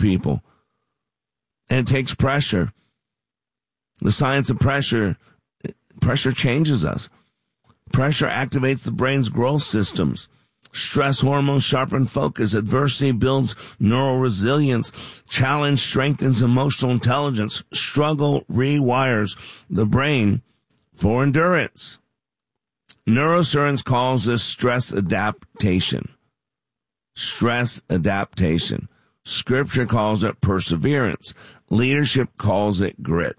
people. And it takes pressure. The science of pressure changes us. Pressure activates the brain's growth systems. Stress hormones sharpen focus. Adversity builds neural resilience. Challenge strengthens emotional intelligence. Struggle rewires the brain for endurance. Neuroscience calls this stress adaptation. Stress adaptation. Scripture calls it perseverance. Leadership calls it grit.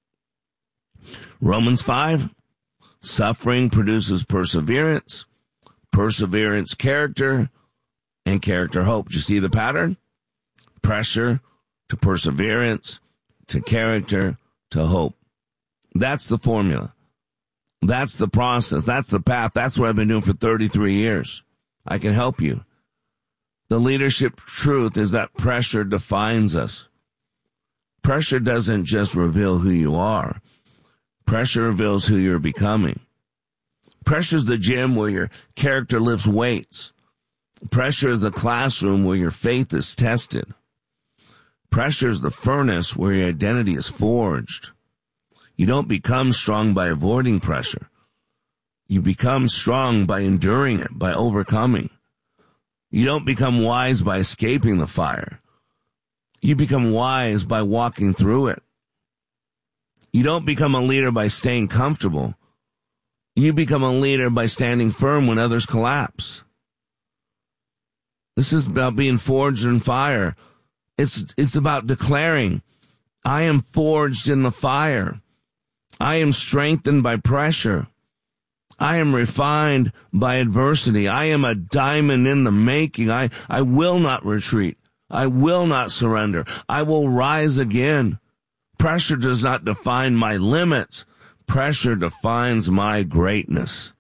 Romans 5, suffering produces perseverance. Perseverance, character, and character, hope. Do you see the pattern? Pressure to perseverance, to character, to hope. That's the formula. That's the process. That's the path. That's what I've been doing for 33 years. I can help you. The leadership truth is that pressure defines us. Pressure doesn't just reveal who you are. Pressure reveals who you're becoming. Pressure is the gym where your character lifts weights. Pressure is the classroom where your faith is tested. Pressure is the furnace where your identity is forged. You don't become strong by avoiding pressure. You become strong by enduring it, by overcoming. You don't become wise by escaping the fire. You become wise by walking through it. You don't become a leader by staying comfortable. You become a leader by standing firm when others collapse. This is about being forged in fire. It's about declaring, I am forged in the fire. I am strengthened by pressure. I am refined by adversity. I am a diamond in the making. I will not retreat. I will not surrender. I will rise again. Pressure does not define my limits. Pressure defines my greatness.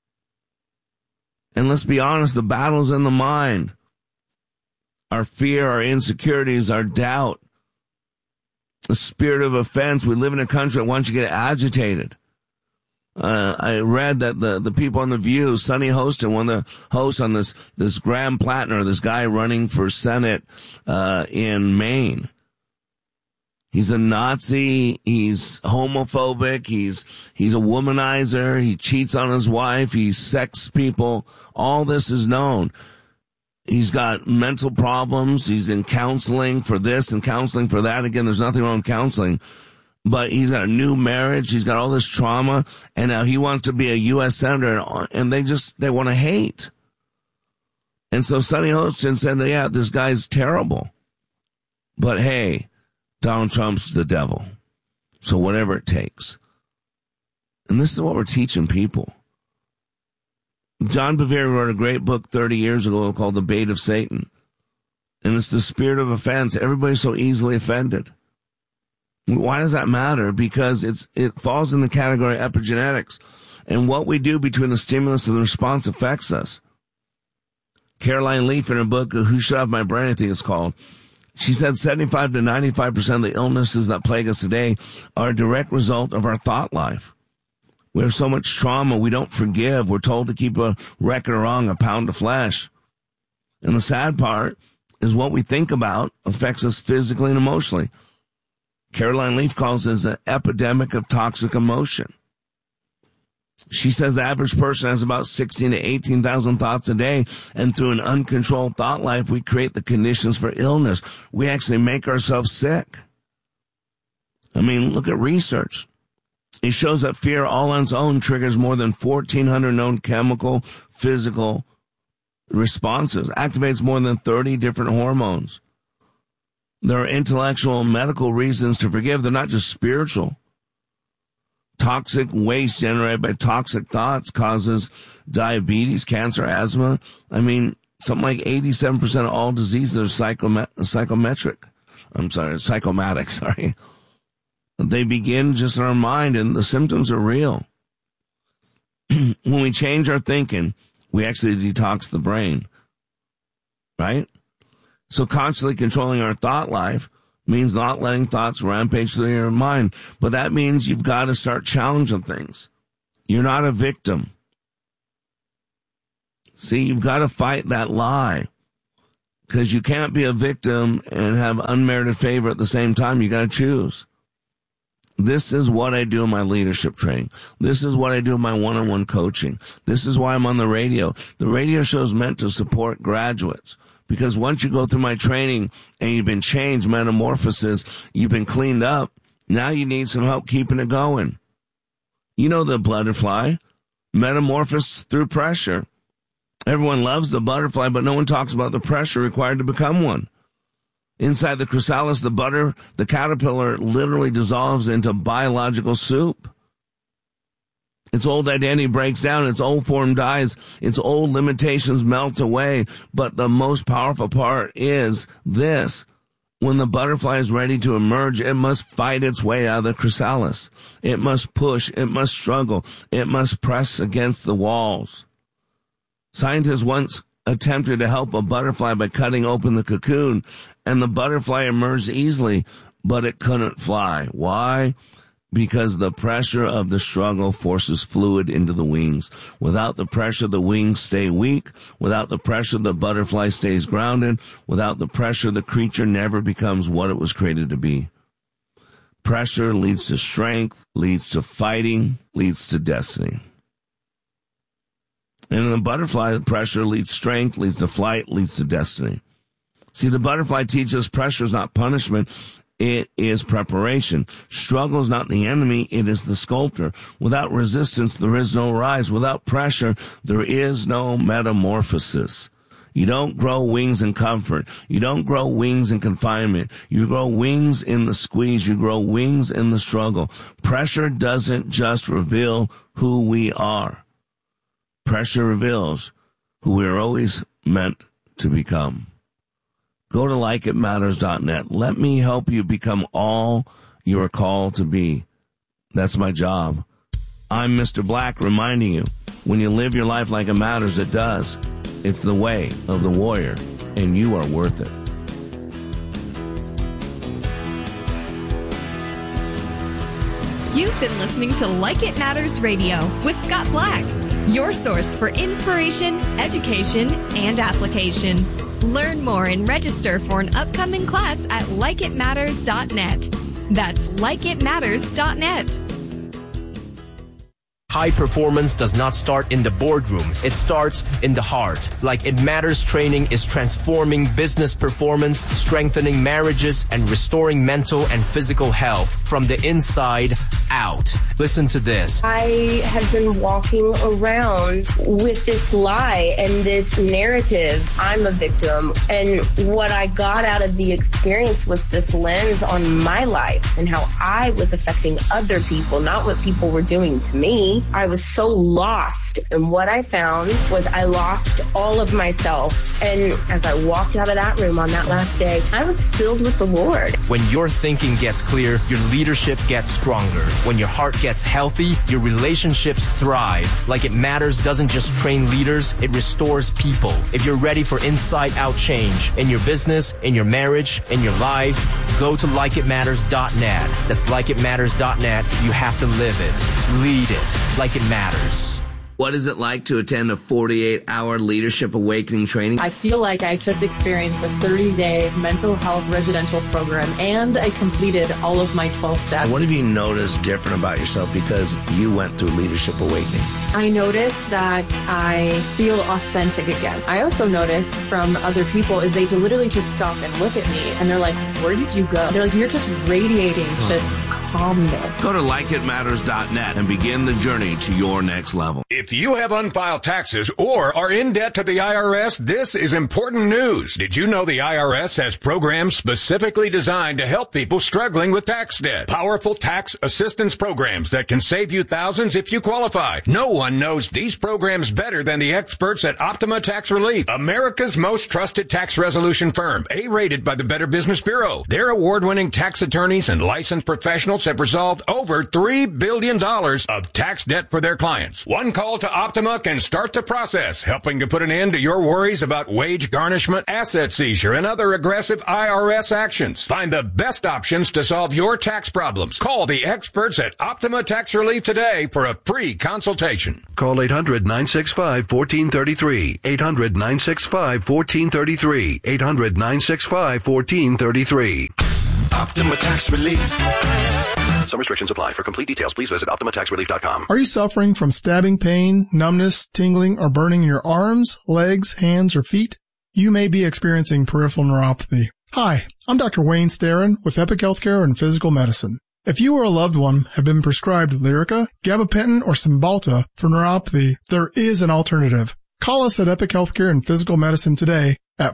And let's be honest, the battle's in the mind. Our fear, our insecurities, our doubt, the spirit of offense. We live in a country that wants you to get agitated. I read that the people on The View, Sonny Hostin, one of the hosts on this Graham Plattner, this guy running for Senate in Maine. He's a Nazi, he's homophobic, he's a womanizer, he cheats on his wife, he sexts people. All this is known. He's got mental problems, he's in counseling for this and counseling for that. Again, there's nothing wrong with counseling. But he's got a new marriage, he's got all this trauma, and now he wants to be a U.S. Senator, and they want to hate. And so Sonny Hostin said, yeah, this guy's terrible. But hey, Donald Trump's the devil. So whatever it takes. And this is what we're teaching people. John Bevere wrote a great book 30 years ago called The Bait of Satan. And it's the spirit of offense. Everybody's so easily offended. Why does that matter? Because it falls in the category of epigenetics. And what we do between the stimulus and the response affects us. Caroline Leaf in her book, Who Shut Off My Brain, I think it's called, she said 75 to 95% of the illnesses that plague us today are a direct result of our thought life. We have so much trauma, we don't forgive. We're told to keep a record of wrong, a pound of flesh. And the sad part is what we think about affects us physically and emotionally. Caroline Leaf calls this an epidemic of toxic emotion. She says the average person has about 16 to 18,000 thoughts a day, and through an uncontrolled thought life, we create the conditions for illness. We actually make ourselves sick. I mean, look at research. It shows that fear all on its own triggers more than 1,400 known chemical, physical responses, activates more than 30 different hormones. There are intellectual and medical reasons to forgive. They're not just spiritual. Toxic waste generated by toxic thoughts causes diabetes, cancer, asthma. I mean, something like 87% of all diseases are psychomatic. They begin just in our mind, and the symptoms are real. When we change our thinking, we actually detox the brain, right? So constantly controlling our thought life means not letting thoughts rampage through your mind. But that means you've got to start challenging things. You're not a victim. See, you've got to fight that lie. Because you can't be a victim and have unmerited favor at the same time. You got to choose. This is what I do in my leadership training. This is what I do in my one-on-one coaching. This is why I'm on the radio. The radio show is meant to support graduates. Because once you go through my training and you've been changed, metamorphosis, you've been cleaned up, now you need some help keeping it going. You know the butterfly, metamorphosis through pressure. Everyone loves the butterfly, but no one talks about the pressure required to become one. Inside the chrysalis, the caterpillar literally dissolves into biological soup. Its old identity breaks down, its old form dies, its old limitations melt away. But the most powerful part is this. When the butterfly is ready to emerge, it must fight its way out of the chrysalis. It must push, it must struggle, it must press against the walls. Scientists once attempted to help a butterfly by cutting open the cocoon, and the butterfly emerged easily, but it couldn't fly. Why? Because the pressure of the struggle forces fluid into the wings. Without the pressure, the wings stay weak. Without the pressure, the butterfly stays grounded. Without the pressure, the creature never becomes what it was created to be. Pressure leads to strength, leads to fighting, leads to destiny. And in the butterfly, the pressure leads strength, leads to flight, leads to destiny. See, the butterfly teaches pressure is not punishment. It is preparation. Struggle is not the enemy. It is the sculptor. Without resistance, there is no rise. Without pressure, there is no metamorphosis. You don't grow wings in comfort. You don't grow wings in confinement. You grow wings in the squeeze. You grow wings in the struggle. Pressure doesn't just reveal who we are. Pressure reveals who we are always meant to become. Go to likeitmatters.net. Let me help you become all you are called to be. That's my job. I'm Mr. Black, reminding you, when you live your life like it matters, it does. It's the way of the warrior, and you are worth it. You've been listening to Like It Matters Radio with Scott Black, your source for inspiration, education, and application. Learn more and register for an upcoming class at likeitmatters.net. That's likeitmatters.net. High performance does not start in the boardroom. It starts in the heart. Like It Matters training is transforming business performance, strengthening marriages, and restoring mental and physical health from the inside out. Listen to this. I have been walking around with this lie and this narrative. I'm a victim. And what I got out of the experience was this lens on my life and how I was affecting other people, not what people were doing to me. I was so lost, and what I found was I lost all of myself. And as I walked out of that room on that last day, I was filled with the Lord. When your thinking gets clear, your leadership gets stronger. When your heart gets healthy, your relationships thrive. Like It Matters doesn't just train leaders, it restores people. If you're ready for inside-out change in your business, in your marriage, in your life, go to likeitmatters.net. That's likeitmatters.net. You have to live it, lead it. Like It Matters. What is it like to attend a 48-hour leadership awakening training? I feel like I just experienced a 30-day mental health residential program, and I completed all of my 12 steps. What have you noticed different about yourself because you went through leadership awakening? I noticed that I feel authentic again. I also noticed from other people is they literally just stop and look at me, and they're like, where did you go? They're like, you're just radiating just calmness. Go to likeitmatters.net and begin the journey to your next level. If you have unfiled taxes or are in debt to the IRS, this is important news. Did you know the IRS has programs specifically designed to help people struggling with tax debt? Powerful tax assistance programs that can save you thousands if you qualify. No one knows these programs better than the experts at Optima Tax Relief, America's most trusted tax resolution firm, A-rated by the Better Business Bureau. Their award-winning tax attorneys and licensed professionals have resolved over $3 billion of tax debt for their clients. One call to Optima can start the process, helping to put an end to your worries about wage garnishment, asset seizure, and other aggressive IRS actions. Find the best options to solve your tax problems. Call the experts at Optima Tax Relief today for a free consultation. Call 800-965-1433. 800-965-1433. 800-965-1433. Optima Tax Relief. Some restrictions apply. For complete details, please visit OptimaTaxRelief.com. Are you suffering from stabbing pain, numbness, tingling, or burning in your arms, legs, hands, or feet? You may be experiencing peripheral neuropathy. Hi, I'm Dr. Wayne Starrin with Epic Healthcare and Physical Medicine. If you or a loved one have been prescribed Lyrica, gabapentin, or Cymbalta for neuropathy, there is an alternative. Call us at Epic Healthcare and Physical Medicine today at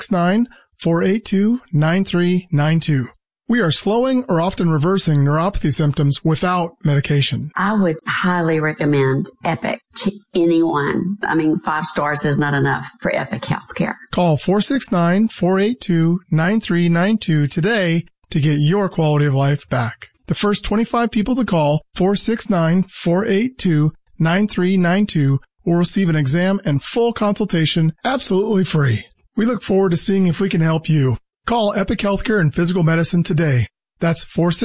469-482-9392. We are slowing or often reversing neuropathy symptoms without medication. I would highly recommend Epic to anyone. 5 stars is not enough for Epic Healthcare. Call 469-482-9392 today to get your quality of life back. The first 25 people to call 469-482-9392 will receive an exam and full consultation absolutely free. We look forward to seeing if we can help you. Call Epic Healthcare and Physical Medicine today. That's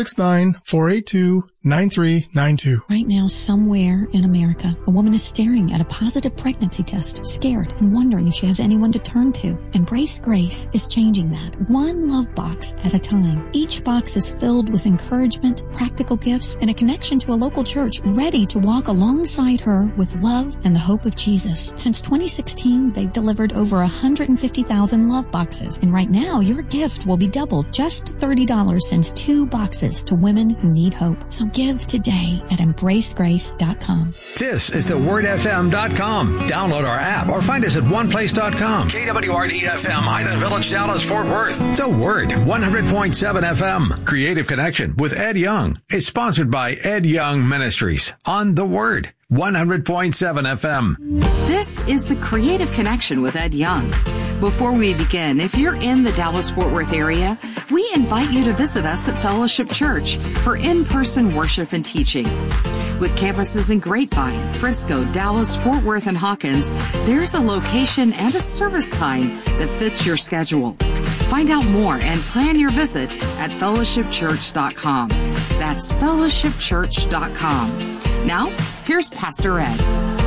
469-482-9392. Right now, somewhere in America, a woman is staring at a positive pregnancy test, scared and wondering if she has anyone to turn to. Embrace Grace is changing that, one love box at a time. Each box is filled with encouragement, practical gifts, and a connection to a local church ready to walk alongside her with love and the hope of Jesus. Since 2016, they've delivered over 150,000 love boxes. And right now, your gift will be doubled, just $30 since 2 boxes to women who need hope. So give today at EmbraceGrace.com. This is thewordfm.com. Download our app or find us at oneplace.com. KWRD-FM, Highland Village, Dallas, Fort Worth. The Word, 100.7 FM. Creative Connection with Ed Young is sponsored by Ed Young Ministries on The Word, 100.7 FM. This is the Creative Connection with Ed Young. Before we begin, if you're in the Dallas-Fort Worth area, we invite you to visit us at Fellowship Church for in-person worship and teaching. With campuses in Grapevine, Frisco, Dallas, Fort Worth, and Hawkins, there's a location and a service time that fits your schedule. Find out more and plan your visit at fellowshipchurch.com. That's fellowshipchurch.com. Now, here's Pastor Ed.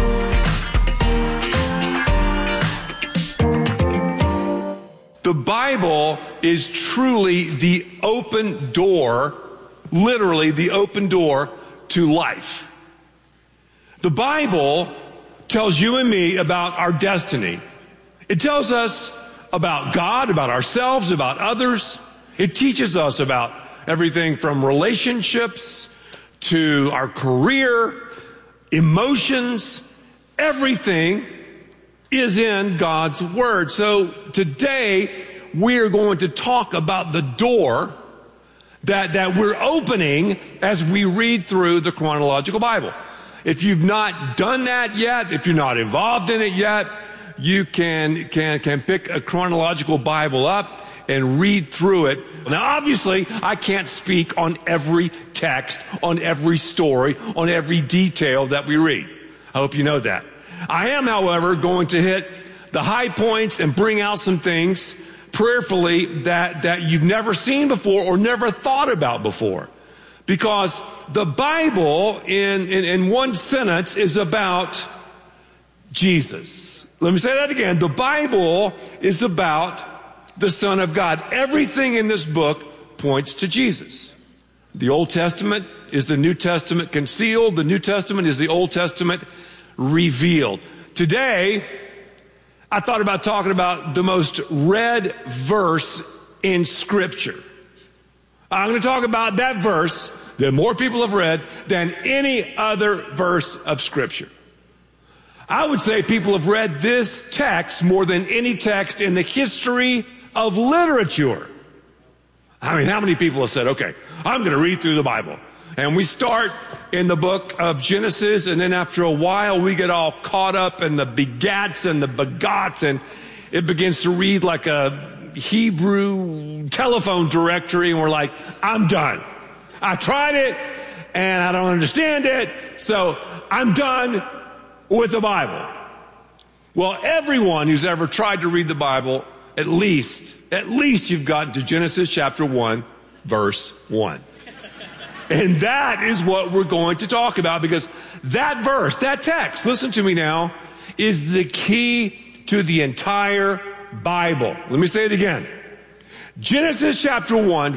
The Bible is truly the open door, literally the open door to life. The Bible tells you and me about our destiny. It tells us about God, about ourselves, about others. It teaches us about everything from relationships to our career, emotions. Everything is in God's Word. So today we're going to talk about the door that we're opening as we read through the chronological Bible. If you've not done that yet, if you're not involved in it yet, you can pick a chronological Bible up and read through it. Now, obviously, I can't speak on every text, on every story, on every detail that we read. I hope you know that. I am, however, going to hit the high points and bring out some things prayerfully that you've never seen before or never thought about before. Because the Bible, in one sentence, is about Jesus. Let me say that again. The Bible is about the Son of God. Everything in this book points to Jesus. The Old Testament is the New Testament concealed. The New Testament is the Old Testament revealed. Today, I thought about talking about the most read verse in Scripture. I'm going to talk about that verse that more people have read than any other verse of Scripture. I would say people have read this text more than any text in the history of literature. I mean, how many people have said, okay, I'm going to read through the Bible? And we start in the book of Genesis, and then after a while, we get all caught up in the begats and the begots, and it begins to read like a Hebrew telephone directory, and we're like, I'm done. I tried it and I don't understand it, so I'm done with the Bible. Well, everyone who's ever tried to read the Bible, at least you've gotten to Genesis chapter 1, verse 1. And that is what we're going to talk about, because that verse, that text, listen to me now, is the key to the entire Bible. Let me say it again. Genesis chapter 1,